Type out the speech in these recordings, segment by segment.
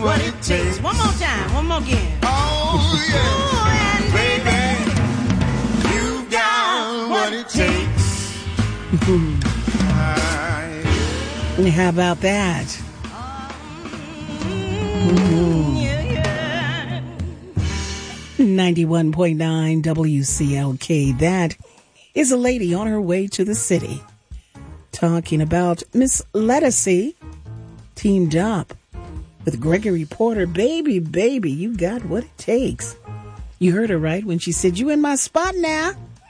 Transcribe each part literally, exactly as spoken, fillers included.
what it takes. One more time, one more again. Oh, yeah. Ooh, and baby, you got what it takes. How about that? Mm-hmm. ninety-one point nine W C L K. That is a lady on her way to the city. Talking about Miss Lettucey teamed up with Gregory Porter. Baby, baby, you got what it takes. You heard her right when she said, you in my spot now.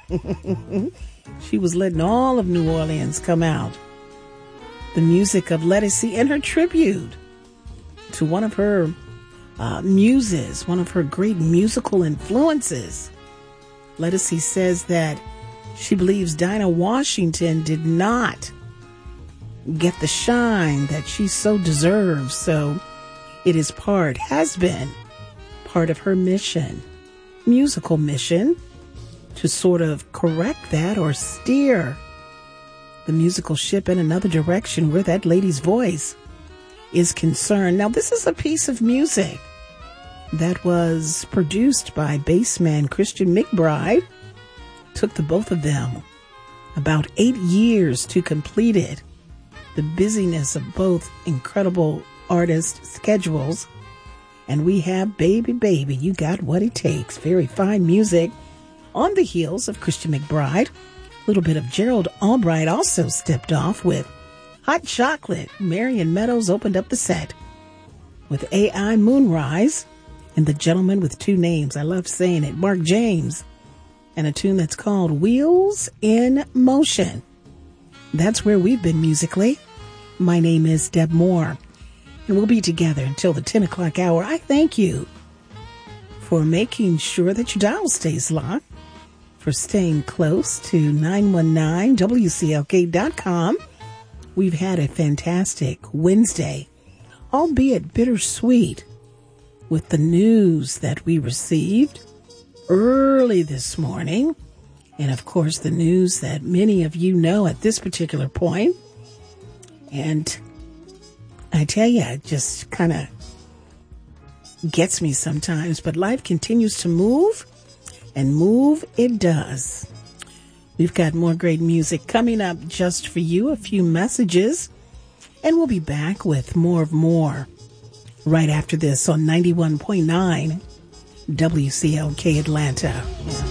She was letting all of New Orleans come out. The music of Lettucey and her tribute to one of her uh, muses, one of her great musical influences. Lettucey says that she believes Dinah Washington did not get the shine that she so deserves. So it is part, has been part of her mission, musical mission, to sort of correct that or steer the musical ship in another direction where that lady's voice is concerned. Now, this is a piece of music that was produced by bassman Christian McBride. Took the both of them about eight years to complete it. The busyness of both incredible artist schedules. And we have Baby, Baby, You Got What It Takes. Very fine music on the heels of Christian McBride. A little bit of Gerald Albright also stepped off with Hot Chocolate. Marion Meadows opened up the set with A I Moonrise and The Gentleman with Two Names. I love saying it. Mark James. And a tune that's called Wheels in Motion. That's where we've been musically. My name is Deb Moore, and we'll be together until the ten o'clock hour. I thank you for making sure that your dial stays locked, for staying close to nine one nine W C L K dot com. We've had a fantastic Wednesday, albeit bittersweet, with the news that we received early this morning. And of course, the news that many of you know at this particular point. And I tell you, it just kind of gets me sometimes. But life continues to move, and move it does. We've got more great music coming up just for you, a few messages, and we'll be back with more of more right after this on ninety-one point nine W C L K Atlanta.